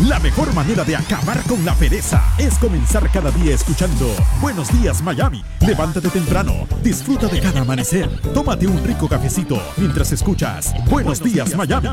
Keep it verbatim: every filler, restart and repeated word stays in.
La mejor manera de acabar con la pereza es comenzar cada día escuchando Buenos Días Miami. Levántate temprano, disfruta de cada amanecer, tómate un rico cafecito mientras escuchas Buenos Días Miami.